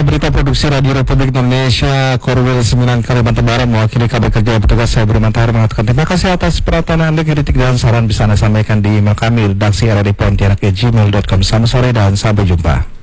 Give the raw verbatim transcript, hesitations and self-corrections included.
Berita Produksi Radio Republik Indonesia, Korwil sembilan Kalimantan Barat, mewakili kabel kerja petugas. Saya Budi Mantahari mengatakan terima kasih atas perhatian Anda. Kritik dan saran bisa Anda sampaikan di email kami redaksi r d pontianak at gmail dot com. Selamat sore dan sampai jumpa.